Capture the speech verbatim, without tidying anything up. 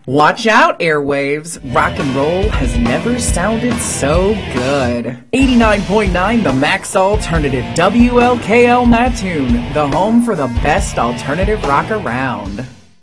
Watch out, airwaves! Rock and roll has never sounded so good. eighty-nine point nine The Max Alternative, W L K L Mattoon, the home for the best alternative rock around.